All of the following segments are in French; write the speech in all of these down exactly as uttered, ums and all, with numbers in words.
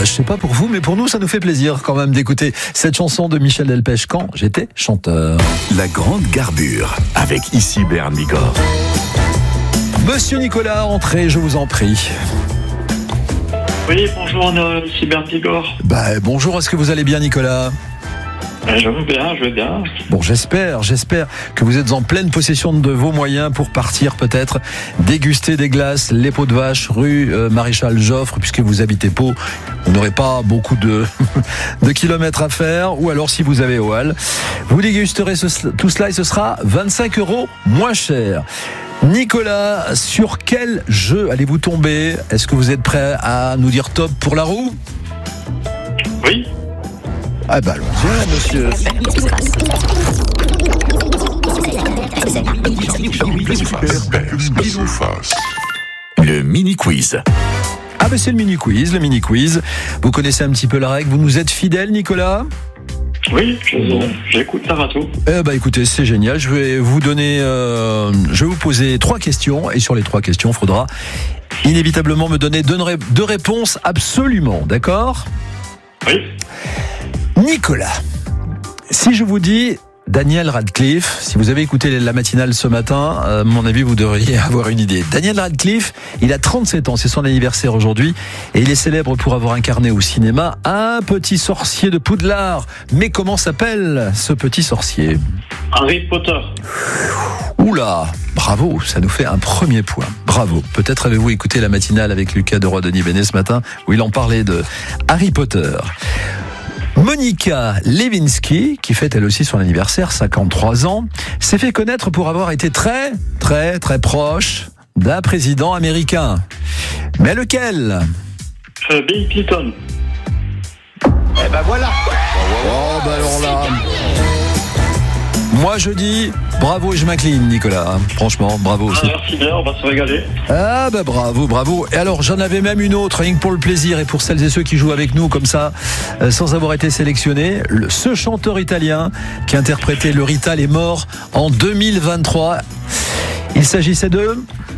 je sais pas pour vous, mais pour nous, ça nous fait plaisir quand même d'écouter cette chanson de Michel Delpech quand j'étais chanteur. La grande garbure avec ici Bern Bigorre. Monsieur Nicolas, entrez, je vous en prie. Oui, bonjour, ici Bern Bigorre. Bah, bonjour, est-ce que vous allez bien, Nicolas ? Je veux bien, je veux bien. Bon, j'espère, j'espère que vous êtes en pleine possession de vos moyens pour partir peut-être déguster des glaces, les Pots de Vache, rue euh, Maréchal Joffre, puisque vous habitez Pau. Vous n'aurez pas beaucoup de, de kilomètres à faire, ou alors si vous avez au hall, vous dégusterez ce, tout cela et ce sera vingt-cinq euros moins cher. Nicolas, sur quel jeu allez-vous tomber ? Est-ce que vous êtes prêt à nous dire top pour la roue ? Oui. Ah bah allons-y, monsieur. Le mini-quiz. Ah bah c'est le mini-quiz, le mini-quiz. Vous connaissez un petit peu la règle, vous nous êtes fidèle, Nicolas ? Oui, je, j'écoute la radio. Eh bah écoutez, c'est génial. Je vais vous donner, euh, je vais vous poser trois questions et sur les trois questions, il faudra inévitablement me donner deux, deux réponses absolument, d'accord ? Oui. Nicolas, si je vous dis Daniel Radcliffe, si vous avez écouté la matinale ce matin, à mon avis, vous devriez avoir une idée. Daniel Radcliffe, il a trente-sept ans, c'est son anniversaire aujourd'hui, et il est célèbre pour avoir incarné au cinéma un petit sorcier de Poudlard. Mais comment s'appelle ce petit sorcier ? Harry Potter. Oula, bravo, ça nous fait un premier point. Bravo. Peut-être avez-vous écouté la matinale avec Lucas de Roy-Denis Bénet ce matin, où il en parlait de Harry Potter. Monica Lewinsky, qui fête elle aussi son anniversaire, cinquante-trois ans, s'est fait connaître pour avoir été très, très, très proche d'un président américain. Mais lequel ? euh, Bill Clinton. Eh ben voilà. Oh ben alors là... Moi je dis bravo et je m'incline, Nicolas. Franchement, bravo. Ah, merci bien, on va se régaler. Ah bah bravo, bravo. Et alors j'en avais même une autre, rien que pour le plaisir et pour celles et ceux qui jouent avec nous comme ça, euh, sans avoir été sélectionnés. Le, ce chanteur italien qui interprétait le Rital est mort en deux mille vingt-trois. Il s'agissait de...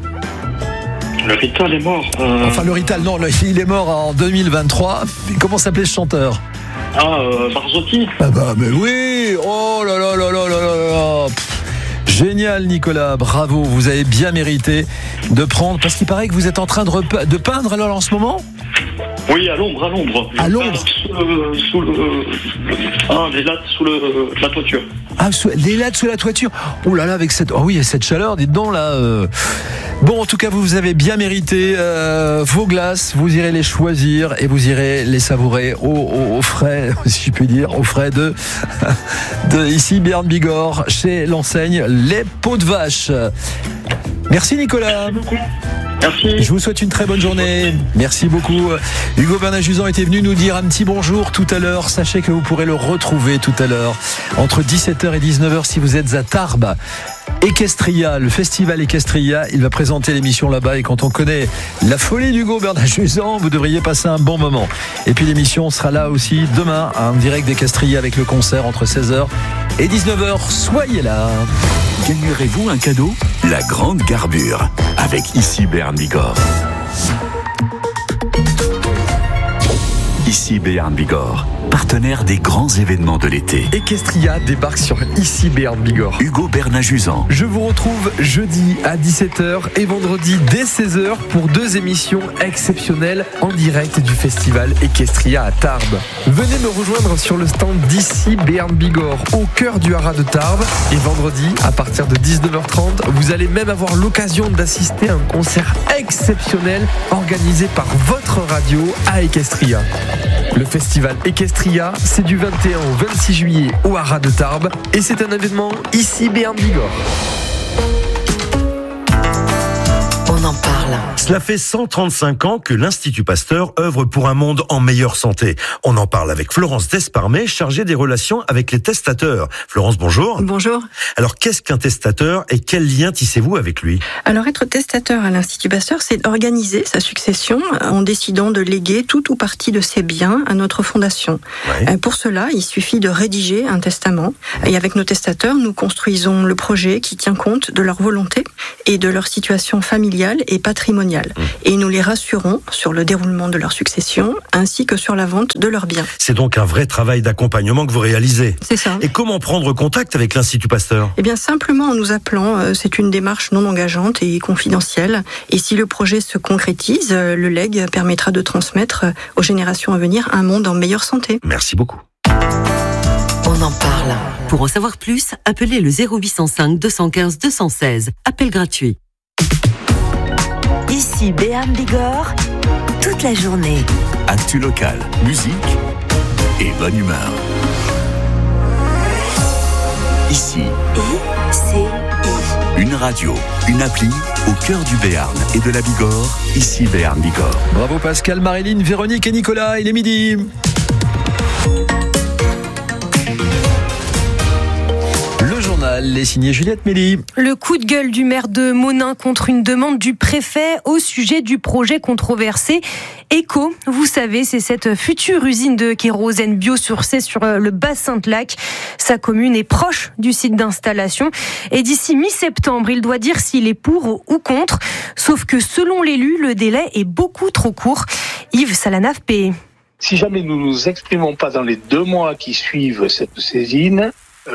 Le Rital est mort. Euh... Enfin le Rital, non, le, il est mort en deux mille vingt-trois. Comment s'appelait ce chanteur ? Ah, euh, Barzotti. Ah bah mais oui. Oh là là là là là là là. Pff. Génial Nicolas, bravo, vous avez bien mérité de prendre, parce qu'il paraît que vous êtes en train de, rep- de peindre alors en ce moment ? Oui, à l'ombre, à l'ombre. À l'ombre. Sous le, sous le, ah, les lattes sous le, la toiture. Ah, sous, les lattes sous la toiture. Oh là là, avec cette, oh oui, cette chaleur, dites donc là. Euh... Bon, en tout cas, vous, vous avez bien mérité euh, vos glaces. Vous irez les choisir et vous irez les savourer au, au, au frais, si je puis dire, au frais de, de ici Bern Bigorre, chez l'enseigne Les Pots de Vache. Merci Nicolas. Merci beaucoup. Merci. Je vous souhaite une très bonne journée. Merci beaucoup. Hugo Bernat-Juzan était venu nous dire un petit bonjour tout à l'heure. Sachez que vous pourrez le retrouver tout à l'heure entre dix-sept heures et dix-neuf heures si vous êtes à Tarbes. Equestria, le festival Equestria, il va présenter l'émission là-bas et quand on connaît la folie d'Hugo Bernat-Juzan, vous devriez passer un bon moment. Et puis l'émission sera là aussi demain en direct d'Equestria avec le concert entre seize heures et dix-neuf heures. Soyez là. Gagnerez-vous un cadeau ? La grande garbure avec ici Bern Bigorre. Ici Bern Bigorre, partenaire des grands événements de l'été. Equestria débarque sur Ici Bern Bigorre. Hugo Bernat-Juzan. Je vous retrouve jeudi à dix-sept heures et vendredi dès seize heures pour deux émissions exceptionnelles en direct du festival Equestria à Tarbes. Venez me rejoindre sur le stand d'Ici Bern Bigorre au cœur du haras de Tarbes. Et vendredi, à partir de dix-neuf heures trente, vous allez même avoir l'occasion d'assister à un concert exceptionnel organisé par votre radio à Equestria. Le festival Equestria, c'est du vingt et un au vingt-six juillet au haras de Tarbes et c'est un événement ici Bern Bigorre. On en parle. Cela fait cent trente-cinq ans que l'Institut Pasteur œuvre pour un monde en meilleure santé. On en parle avec Florence Desparmet, chargée des relations avec les testateurs. Florence, bonjour. Bonjour. Alors, qu'est-ce qu'un testateur et quel lien tissez-vous avec lui ? Alors, être testateur à l'Institut Pasteur, c'est organiser sa succession en décidant de léguer tout ou partie de ses biens à notre fondation. Ouais. Pour cela, il suffit de rédiger un testament. Et avec nos testateurs, nous construisons le projet qui tient compte de leur volonté et de leur situation familiale et patrimoniale patrimonial. Mmh. Et nous les rassurons sur le déroulement de leur succession ainsi que sur la vente de leurs biens. C'est donc un vrai travail d'accompagnement que vous réalisez. C'est ça. Et comment prendre contact avec l'Institut Pasteur ? Eh bien, simplement en nous appelant. C'est une démarche non engageante et confidentielle. Et si le projet se concrétise, le legs permettra de transmettre aux générations à venir un monde en meilleure santé. Merci beaucoup. On en parle. Pour en savoir plus, appelez le zéro huit cent cinq deux cent quinze deux cent seize. Appel gratuit. Ici Béarn Bigorre, toute la journée. Actu local, musique et bonne humeur. Ici. I C I. Une radio, une appli au cœur du Béarn et de la Bigorre. Ici Béarn Bigorre. Bravo Pascal, Marilyn, Véronique et Nicolas. Il est midi. Le journal est signé Juliette Méli. Le coup de gueule du maire de Monin contre une demande du préfet au sujet du projet controversé Eco. Vous savez, c'est cette future usine de kérosène bio-sourcée sur le bassin de Lac. Sa commune est proche du site d'installation et d'ici mi-septembre, il doit dire s'il est pour ou contre. Sauf que selon l'élu, le délai est beaucoup trop court. Yves Salanave-P. Si jamais nous ne nous exprimons pas dans les deux mois qui suivent cette saisine,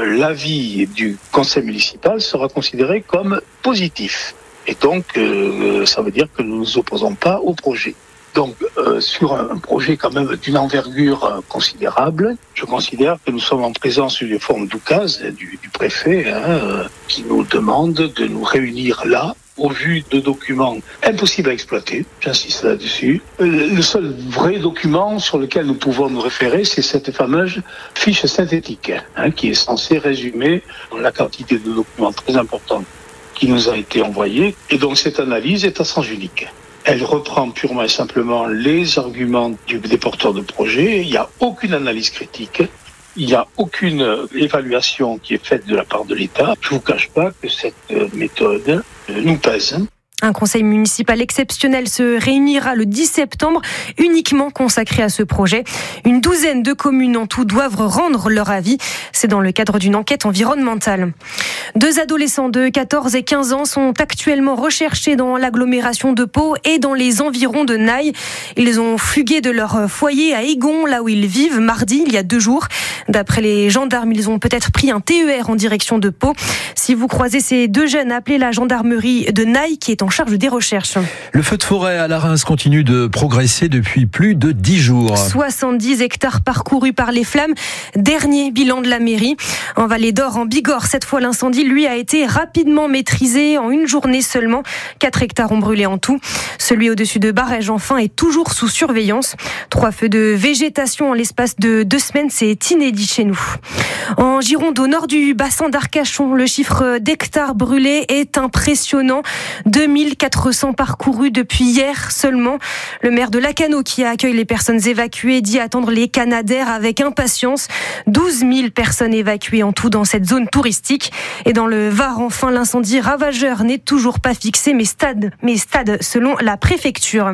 l'avis du conseil municipal sera considéré comme positif. Et donc, euh, ça veut dire que nous ne nous opposons pas au projet. Donc, euh, sur un projet quand même d'une envergure euh, considérable, je considère que nous sommes en présence d'une forme d'oukase du, du préfet hein, euh, qui nous demande de nous réunir là, au vu de documents impossibles à exploiter, j'insiste là-dessus. Le seul vrai document sur lequel nous pouvons nous référer, c'est cette fameuse fiche synthétique, hein, qui est censée résumer la quantité de documents très importants qui nous a été envoyée. Et donc cette analyse est à sens unique. Elle reprend purement et simplement les arguments du, des porteurs de projet. Il n'y a aucune analyse critique. Il n'y a aucune évaluation qui est faite de la part de l'État. Je ne vous cache pas que cette méthode nous pèse. Un conseil municipal exceptionnel se réunira le dix septembre, uniquement consacré à ce projet. Une douzaine de communes en tout doivent rendre leur avis. C'est dans le cadre d'une enquête environnementale. Deux adolescents de quatorze et quinze ans sont actuellement recherchés dans l'agglomération de Pau et dans les environs de Naï. Ils ont fugué de leur foyer à Égon, là où ils vivent, mardi, il y a deux jours. D'après les gendarmes, ils ont peut-être pris un T E R en direction de Pau. Si vous croisez ces deux jeunes, appelez la gendarmerie de Naï qui est en charge des recherches. Le feu de forêt à la Reims continue de progresser depuis plus de dix jours. soixante-dix hectares parcourus par les flammes. Dernier bilan de la mairie. En Vallée d'Or, en Bigorre, cette fois l'incendie, lui, a été rapidement maîtrisé en une journée seulement. quatre hectares ont brûlé en tout. Celui au-dessus de Barège, enfin, est toujours sous surveillance. Trois feux de végétation en l'espace de deux semaines, c'est inédit chez nous. En Gironde, au nord du bassin d'Arcachon, le chiffre d'hectares brûlés est impressionnant. deux mille quatre cents parcourus depuis hier seulement. Le maire de Lacanau, qui accueille les personnes évacuées, dit attendre les Canadaires avec impatience. douze mille personnes évacuées en tout dans cette zone touristique. Et dans le Var, enfin, l'incendie ravageur n'est toujours pas fixé, mais stade, mais stade selon la préfecture.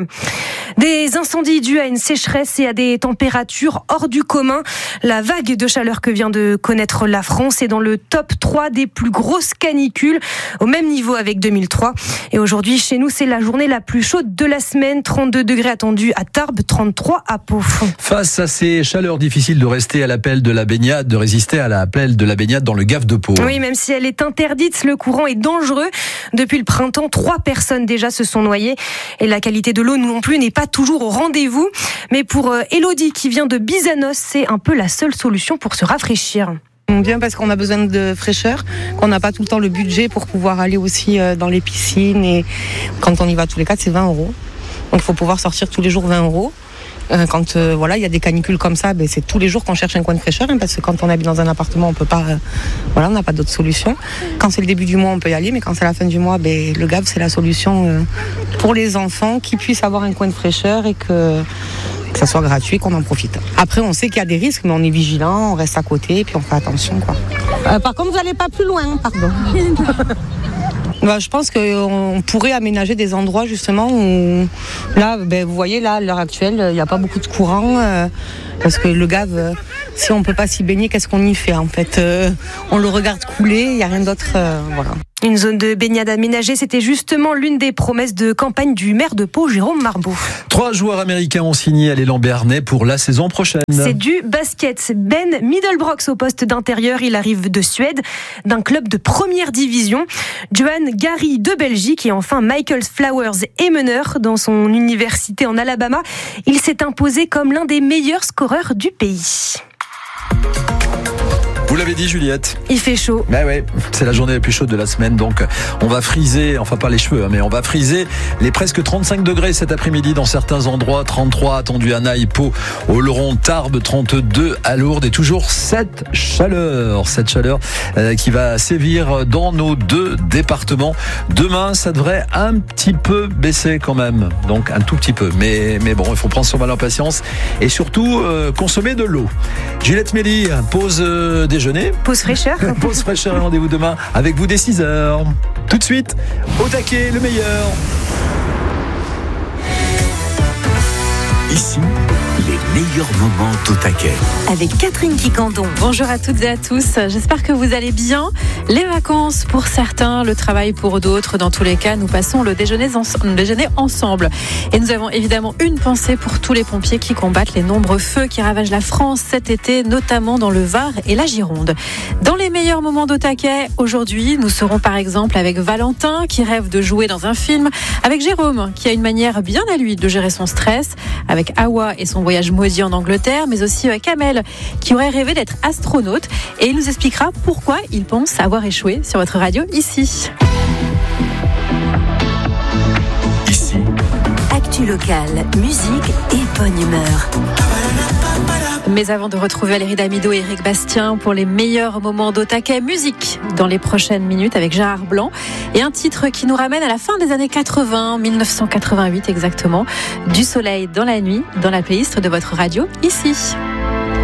Des incendies dus à une sécheresse et à des températures hors du commun. La vague de chaleur que vient de connaître la France est dans le top trois des plus grosses canicules, au même niveau avec deux mille trois. Et aujourd'hui, chez nous, c'est la journée la plus chaude de la semaine. trente-deux degrés attendus à Tarbes, trente-trois à Pau. Face à ces chaleurs, difficile de rester à l'appel de la baignade, de résister à l'appel de la baignade dans le Gave de Pau. Oui, même si elle est interdite, le courant est dangereux. Depuis le printemps, trois personnes déjà se sont noyées. Et la qualité de l'eau non plus n'est pas toujours au rendez-vous. Mais pour Elodie, qui vient de Bizanos, c'est un peu la seule solution pour se rafraîchir. On vient parce qu'on a besoin de fraîcheur, qu'on n'a pas tout le temps le budget pour pouvoir aller aussi dans les piscines. Et quand on y va tous les quatre, c'est vingt euros. Donc il faut pouvoir sortir tous les jours vingt euros. Quand euh, voilà, il y a des canicules comme ça, ben, c'est tous les jours qu'on cherche un coin de fraîcheur, hein, parce que quand on habite dans un appartement, on peut pas, euh, voilà, on n'a pas d'autre solution. Quand c'est le début du mois, on peut y aller, mais quand c'est la fin du mois, ben, le Gave, c'est la solution euh, pour les enfants qui puissent avoir un coin de fraîcheur et que, que ça soit gratuit, qu'on en profite. Après, on sait qu'il y a des risques, mais on est vigilant, on reste à côté, et puis on fait attention, quoi. Euh, par contre, vous n'allez pas plus loin, pardon. Bah, je pense qu'on pourrait aménager des endroits justement où, là, ben, vous voyez, là, à l'heure actuelle, il n'y a pas beaucoup de courant, euh, parce que le Gave, euh, si on ne peut pas s'y baigner, qu'est-ce qu'on y fait en fait euh, On le regarde couler, il n'y a rien d'autre, euh, voilà. Une zone de baignade aménagée, c'était justement l'une des promesses de campagne du maire de Pau, Jérôme Marbeau. Trois joueurs américains ont signé à l'élan Bernay pour la saison prochaine. C'est du basket. Ben Middlebrox au poste d'intérieur, il arrive de Suède, d'un club de première division. Johan Gary de Belgique et enfin Michael Flowers est meneur dans son université en Alabama. Il s'est imposé comme l'un des meilleurs scoreurs du pays. Vous l'avez dit, Juliette. Il fait chaud. Ben ouais, c'est la journée la plus chaude de la semaine, donc on va friser, enfin pas les cheveux, hein, mais on va friser les presque trente-cinq degrés cet après-midi dans certains endroits. trente-trois attendus à Naï, Pau, Oloron, Tarbes, trente-deux à Lourdes et toujours cette chaleur, cette chaleur euh, qui va sévir dans nos deux départements. Demain, ça devrait un petit peu baisser quand même, donc un tout petit peu, mais mais bon, il faut prendre son mal en patience et surtout euh, consommer de l'eau. Juliette Méli, pause euh, déjeuner. Pause fraîcheur. Pause fraîcheur et rendez-vous demain avec vous dès six heures. Tout de suite, au taquet, le meilleur. Ici, les meilleurs moments d'Au taquet. Avec Catherine Quicandon. Bonjour à toutes et à tous. J'espère que vous allez bien. Les vacances pour certains, le travail pour d'autres. Dans tous les cas, nous passons le déjeuner, en... le déjeuner ensemble. Et nous avons évidemment une pensée pour tous les pompiers qui combattent les nombreux feux qui ravagent la France cet été, notamment dans le Var et la Gironde. Dans les meilleurs moments d'Au taquet, aujourd'hui, nous serons par exemple avec Valentin qui rêve de jouer dans un film, avec Jérôme qui a une manière bien à lui de gérer son stress, avec Hawa et son voyage maudit en Angleterre, mais aussi Kamel qui aurait rêvé d'être astronaute et il nous expliquera pourquoi il pense avoir échoué sur votre radio ici. Ici. Actu locale, musique et bonne humeur. Mais avant de retrouver Valérie Damido et Eric Bastien pour les meilleurs moments d'Au taquet, musique dans les prochaines minutes avec Gérard Blanc et un titre qui nous ramène à la fin des années quatre-vingts, dix-neuf cent quatre-vingt-huit exactement, Du soleil dans la nuit, dans la playlist de votre radio ici.